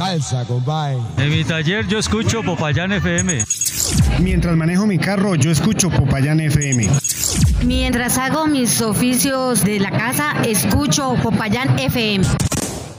salsa, compadre. En mi taller yo escucho Popayán FM. Mientras manejo mi carro, yo escucho Popayán FM. Mientras hago mis oficios de la casa, escucho Popayán FM.